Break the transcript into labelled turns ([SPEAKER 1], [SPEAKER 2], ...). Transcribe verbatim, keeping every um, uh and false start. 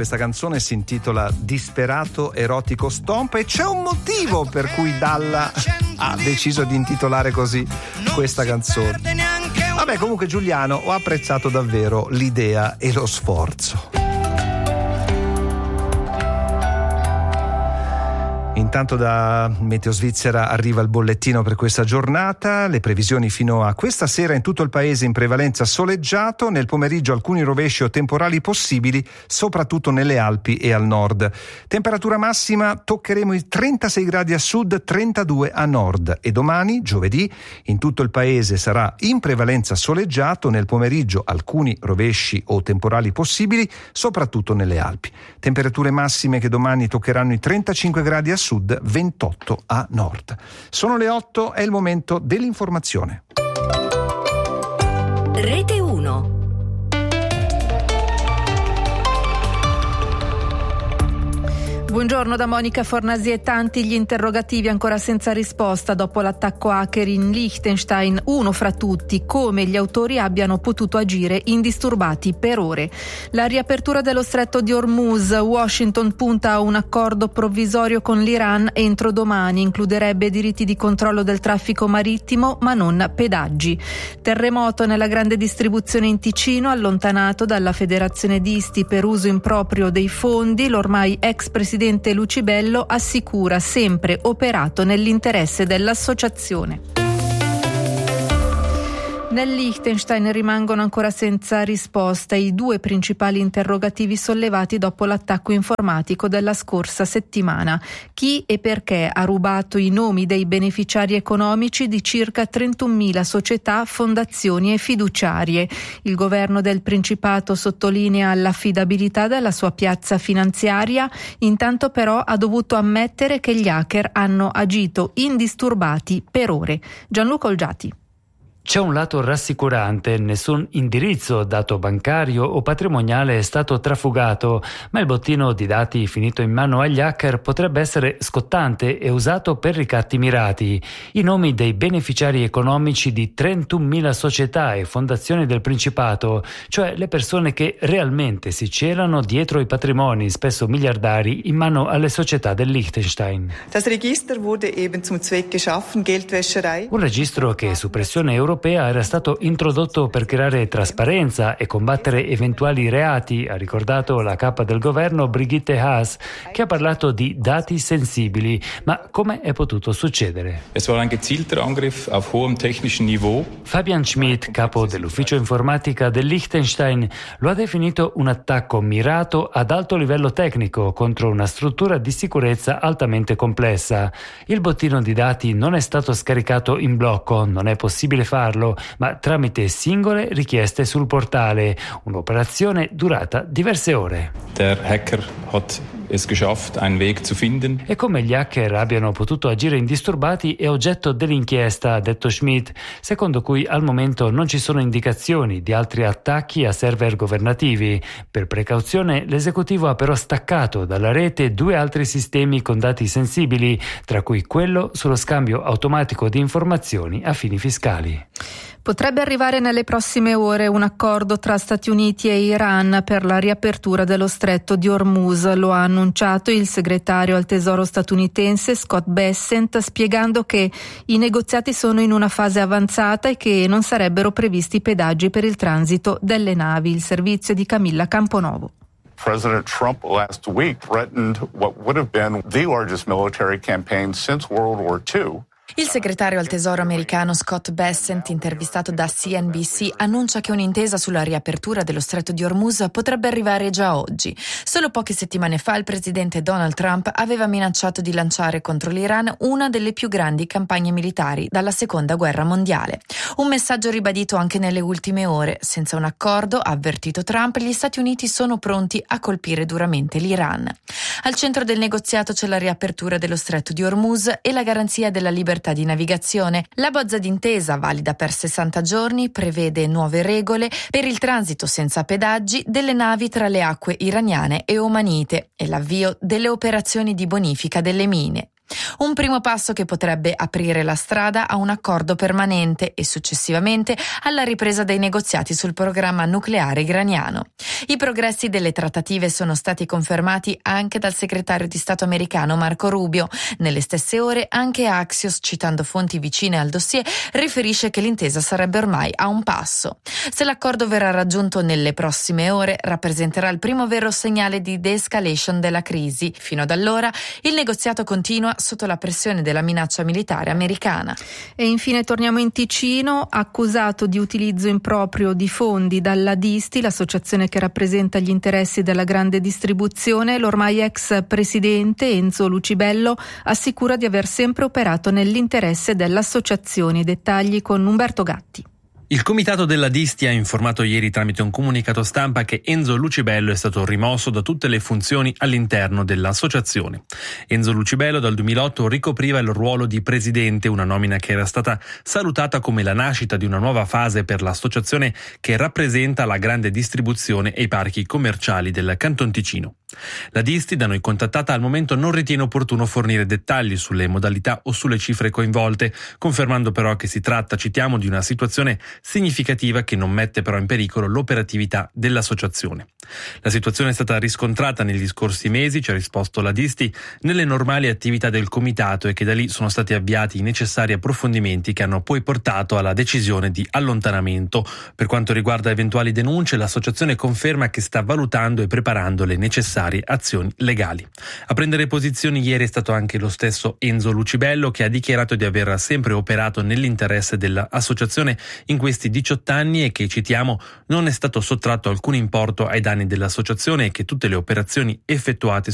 [SPEAKER 1] Questa canzone si intitola Disperato Erotico Stomp e c'è un motivo per cui Dalla ha deciso di intitolare così questa canzone. Vabbè, comunque Giuliano, ho apprezzato davvero l'idea e lo sforzo. Intanto da Meteo Svizzera arriva il bollettino per questa giornata, le previsioni fino a questa sera in tutto il paese in prevalenza soleggiato, nel pomeriggio alcuni rovesci o temporali possibili, soprattutto nelle Alpi e al nord. Temperatura massima, toccheremo i trentasei gradi a sud, trentadue a nord e domani, giovedì, in tutto il paese sarà in prevalenza soleggiato, nel pomeriggio alcuni rovesci o temporali possibili, soprattutto nelle Alpi. Temperature massime che domani toccheranno i trentacinque gradi a sud, ventotto a nord. Sono le otto, è il momento dell'informazione.
[SPEAKER 2] Rete uno.
[SPEAKER 3] Buongiorno da Monica Fornasi. Tanti gli interrogativi ancora senza risposta dopo l'attacco hacker in Liechtenstein. Uno fra tutti, come gli autori abbiano potuto agire indisturbati per ore. La riapertura dello stretto di Hormuz. Washington punta a un accordo provvisorio con l'Iran entro domani. Includerebbe diritti di controllo del traffico marittimo ma non pedaggi. Terremoto nella grande distribuzione in Ticino, allontanato dalla Federazione Disti per uso improprio dei fondi. L'ormai ex presidente Lucibello assicura sempre operato nell'interesse dell'associazione. Nel Liechtenstein rimangono ancora senza risposta i due principali interrogativi sollevati dopo l'attacco informatico della scorsa settimana. Chi e perché ha rubato i nomi dei beneficiari economici di circa trentunomila società, fondazioni e fiduciarie? Il governo del Principato sottolinea l'affidabilità della sua piazza finanziaria, intanto però ha dovuto ammettere che gli hacker hanno agito indisturbati per ore. Gianluca Olgiati.
[SPEAKER 4] C'è un lato rassicurante, nessun indirizzo, dato bancario o patrimoniale è stato trafugato, ma il bottino di dati finito in mano agli hacker potrebbe essere scottante e usato per ricatti mirati. I nomi dei beneficiari economici di trentunomila società e fondazioni del Principato, cioè le persone che realmente si celano dietro i patrimoni, spesso miliardari, in mano alle società del Liechtenstein.
[SPEAKER 5] Das Register wurde eben zum Zweck geschaffen, Geldwäscherei.
[SPEAKER 4] Un registro che su pressione europea era stato introdotto per creare trasparenza e combattere eventuali reati, ha ricordato la capa del governo Brigitte Haas, che ha parlato di dati sensibili. Ma come è potuto succedere?
[SPEAKER 6] Es war ein gezielter Angriff auf hohem technischen Niveau.
[SPEAKER 4] Fabian Schmidt, capo dell'ufficio informatica del Liechtenstein, lo ha definito un attacco mirato ad alto livello tecnico contro una struttura di sicurezza altamente complessa. Il bottino di dati non è stato scaricato in blocco, non è possibile farlo, ma tramite singole richieste sul portale. Un'operazione durata diverse ore.
[SPEAKER 6] Der Hacker hat es geschafft, einen Weg zu finden.
[SPEAKER 4] E come gli hacker abbiano potuto agire indisturbati è oggetto dell'inchiesta, ha detto Schmidt, secondo cui al momento non ci sono indicazioni di altri attacchi a server governativi. Per precauzione l'esecutivo ha però staccato dalla rete due altri sistemi con dati sensibili, tra cui quello sullo scambio automatico di informazioni a fini fiscali.
[SPEAKER 3] Potrebbe arrivare nelle prossime ore un accordo tra Stati Uniti e Iran per la riapertura dello stretto di Hormuz. Lo ha annunciato il segretario al Tesoro statunitense Scott Bessent, spiegando che i negoziati sono in una fase avanzata e che non sarebbero previsti pedaggi per il transito delle navi. Il servizio di Camilla Camponovo.
[SPEAKER 7] President Trump last week threatened what would have been the largest military campaign since World War Two.
[SPEAKER 8] Il segretario al Tesoro americano Scott Bessent, intervistato da C N B C, annuncia che un'intesa sulla riapertura dello stretto di Hormuz potrebbe arrivare già oggi. Solo poche settimane fa il presidente Donald Trump aveva minacciato di lanciare contro l'Iran una delle più grandi campagne militari dalla seconda guerra mondiale. Un messaggio ribadito anche nelle ultime ore. Senza un accordo, ha avvertito Trump, gli Stati Uniti sono pronti a colpire duramente l'Iran. Al centro del negoziato c'è la riapertura dello stretto di Hormuz e la garanzia della libertà di navigazione. La bozza d'intesa, valida per sessanta giorni, prevede nuove regole per il transito senza pedaggi delle navi tra le acque iraniane e omanite e l'avvio delle operazioni di bonifica delle mine. Un primo passo che potrebbe aprire la strada a un accordo permanente e successivamente alla ripresa dei negoziati sul programma nucleare iraniano. I progressi delle trattative sono stati confermati anche dal segretario di Stato americano Marco Rubio. Nelle stesse ore anche Axios, citando fonti vicine al dossier, riferisce che l'intesa sarebbe ormai a un passo. Se l'accordo verrà raggiunto nelle prossime ore, rappresenterà il primo vero segnale di de-escalation della crisi. Fino ad allora il negoziato continua sotto la pressione della minaccia militare americana.
[SPEAKER 3] E infine torniamo in Ticino. Accusato di utilizzo improprio di fondi dalla Disti, l'associazione che rappresenta gli interessi della grande distribuzione, l'ormai ex presidente Enzo Lucibello assicura di aver sempre operato nell'interesse dell'associazione. I dettagli con Umberto Gatti.
[SPEAKER 2] Il comitato della Disti ha informato ieri tramite un comunicato stampa che Enzo Lucibello è stato rimosso da tutte le funzioni all'interno dell'associazione. Enzo Lucibello dal duemilaotto ricopriva il ruolo di presidente, una nomina che era stata salutata come la nascita di una nuova fase per l'associazione che rappresenta la grande distribuzione e i parchi commerciali del Canton Ticino. La Disti, da noi contattata, al momento non ritiene opportuno fornire dettagli sulle modalità o sulle cifre coinvolte, confermando però che si tratta, citiamo, di una situazione significativa che non mette però in pericolo l'operatività dell'associazione. La situazione è stata riscontrata negli scorsi mesi, ci ha risposto la Disti, nelle normali attività del comitato e che da lì sono stati avviati i necessari approfondimenti che hanno poi portato alla decisione di allontanamento. Per quanto riguarda eventuali denunce, l'associazione conferma che sta valutando e preparando le necessarie azioni legali. A prendere posizioni ieri è stato anche lo stesso Enzo Lucibello, che ha dichiarato di aver sempre operato nell'interesse dell'associazione in questi diciotto anni e che, citiamo, non è stato sottratto alcun importo ai danni dell'associazione e che tutte le operazioni effettuate